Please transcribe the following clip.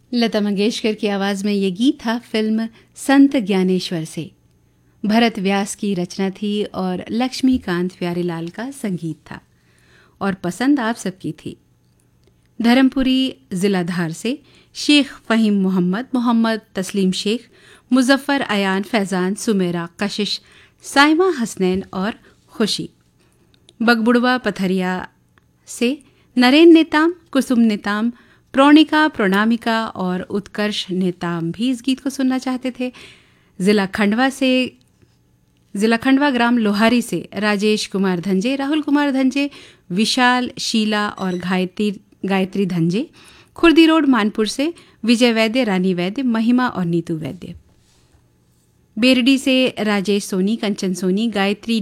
लता मंगेशकर की आवाज़ में ये गीत था फिल्म संत ज्ञानेश्वर से। भरत व्यास की रचना थी और लक्ष्मीकांत प्यारेलाल का संगीत था और पसंद आप सबकी थी। धर्मपुरी ज़िला धार से शेख फ़हीम मोहम्मद तस्लीम शेख, मुजफ्फ़र अयान, फैज़ान, सुमेरा, कशिश, साइमा हसनैन और खुशी। बगबुड़वा पथरिया से नरेन नेताम, कुसुम नेताम, प्रोणिका, प्रोनामिका और उत्कर्ष नेताम भी इस गीत को सुनना चाहते थे। जिला खंडवा ग्राम लोहारी से राजेश कुमार धंजे, राहुल कुमार धंजे, विशाल, शीला और गायत्री धंजे। खुर्दी रोड मानपुर से विजय वैद्य, रानी वैद्य, महिमा और नीतू वैद्य। बेरडी से राजेश सोनी, कंचन सोनी, गायत्री